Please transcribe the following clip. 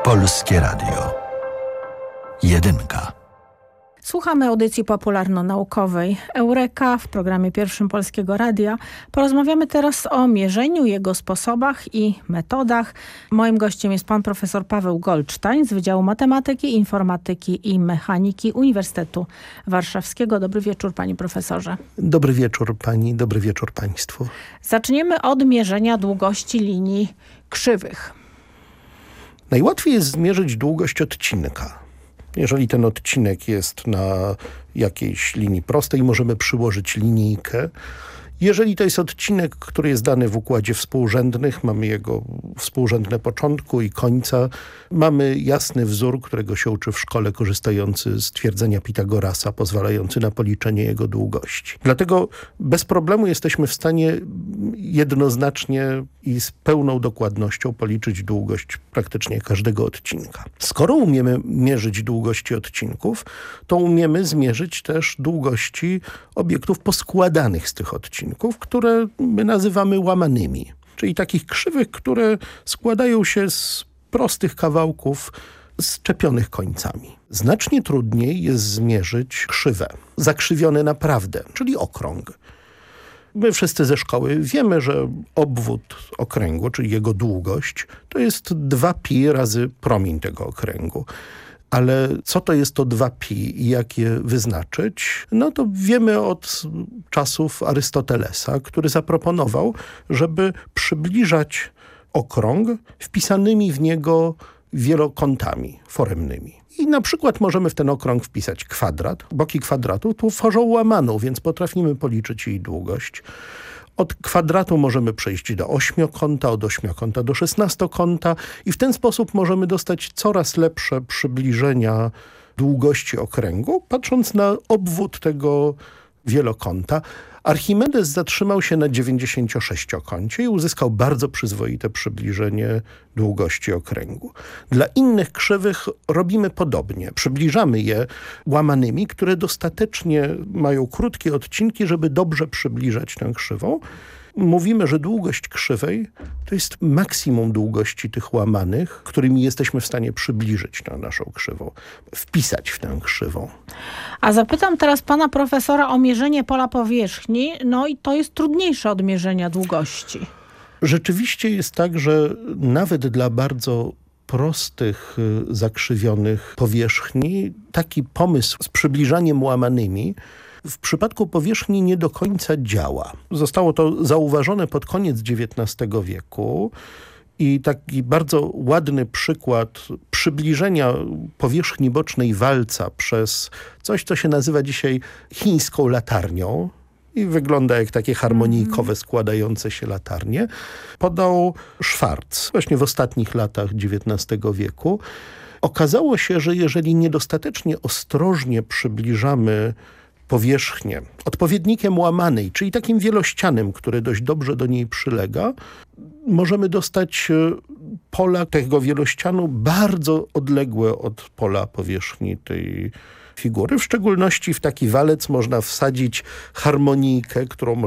Polskie Radio. Jedynka. Słuchamy audycji popularno-naukowej Eureka w programie pierwszym Polskiego Radia. Porozmawiamy teraz o mierzeniu, jego sposobach i metodach. Moim gościem jest pan profesor Paweł Goldstein z Wydziału Matematyki, Informatyki i Mechaniki Uniwersytetu Warszawskiego. Dobry wieczór, panie profesorze. Dobry wieczór pani, dobry wieczór państwu. Zaczniemy od mierzenia długości linii krzywych. Najłatwiej jest zmierzyć długość odcinka. Jeżeli ten odcinek jest na jakiejś linii prostej, możemy przyłożyć linijkę. Jeżeli to jest odcinek, który jest dany w układzie współrzędnych, mamy jego współrzędne początku i końca, mamy jasny wzór, którego się uczy w szkole, korzystający z twierdzenia Pitagorasa, pozwalający na policzenie jego długości. Dlatego bez problemu jesteśmy w stanie jednoznacznie i z pełną dokładnością policzyć długość praktycznie każdego odcinka. Skoro umiemy mierzyć długości odcinków, to umiemy zmierzyć też długości obiektów poskładanych z tych odcinków, które my nazywamy łamanymi, czyli takich krzywych, które składają się z prostych kawałków zczepionych końcami. Znacznie trudniej jest zmierzyć krzywe, zakrzywione naprawdę, czyli okrąg. My wszyscy ze szkoły wiemy, że obwód okręgu, czyli jego długość, to jest 2π razy promień tego okręgu. Ale co to jest to 2π i jak je wyznaczyć? No to wiemy od czasów Arystotelesa, który zaproponował, żeby przybliżać okrąg wpisanymi w niego wielokątami foremnymi. I na przykład możemy w ten okrąg wpisać kwadrat. Boki kwadratu tu tworzą łamaną, więc potrafimy policzyć jej długość. Od kwadratu możemy przejść do ośmiokąta, od ośmiokąta do szesnastokąta i w ten sposób możemy dostać coraz lepsze przybliżenia długości okręgu, patrząc na obwód tego wielokąta. Archimedes zatrzymał się na 96-kącie i uzyskał bardzo przyzwoite przybliżenie długości okręgu. Dla innych krzywych robimy podobnie. Przybliżamy je łamanymi, które dostatecznie mają krótkie odcinki, żeby dobrze przybliżać tę krzywą. Mówimy, że długość krzywej to jest maksimum długości tych łamanych, którymi jesteśmy w stanie przybliżyć tę naszą krzywą, wpisać w tę krzywą. A zapytam teraz pana profesora o mierzenie pola powierzchni, no i to jest trudniejsze od mierzenia długości. Rzeczywiście jest tak, że nawet dla bardzo prostych, zakrzywionych powierzchni taki pomysł z przybliżaniem łamanymi w przypadku powierzchni nie do końca działa. Zostało to zauważone pod koniec XIX wieku i taki bardzo ładny przykład przybliżenia powierzchni bocznej walca przez coś, co się nazywa dzisiaj chińską latarnią i wygląda jak takie harmonijkowe składające się latarnie, podał Schwarz właśnie w ostatnich latach XIX wieku. Okazało się, że jeżeli niedostatecznie ostrożnie przybliżamy powierzchnię odpowiednikiem łamanej, czyli takim wielościanym, który dość dobrze do niej przylega, możemy dostać pola tego wielościanu bardzo odległe od pola powierzchni tej figury. W szczególności w taki walec można wsadzić harmonijkę, którą